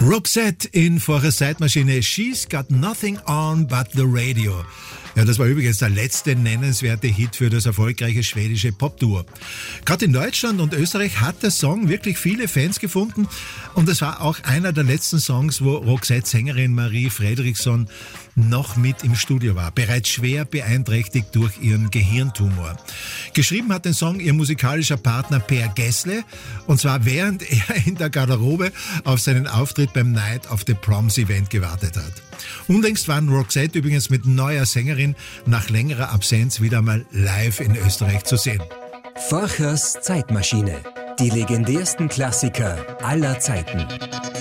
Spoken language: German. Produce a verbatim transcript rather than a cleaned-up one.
Roxette in Vorher Zeitmaschine. She's got nothing on but the radio. Ja, das war übrigens der letzte nennenswerte Hit für das erfolgreiche schwedische Popduo. Gerade in Deutschland und Österreich hat der Song wirklich viele Fans gefunden und es war auch einer der letzten Songs, wo Roxette-Sängerin Marie Fredriksson noch mit im Studio war, bereits schwer beeinträchtigt durch ihren Gehirntumor. Geschrieben hat den Song ihr musikalischer Partner Per Gessle, und zwar während er in der Garderobe auf seinen Auftritt beim Night of the Proms Event gewartet hat. Unlängst waren Roxette übrigens mit neuer Sängerin nach längerer Absenz wieder mal live in Österreich zu sehen. Vorhers Zeitmaschine. Die legendärsten Klassiker aller Zeiten.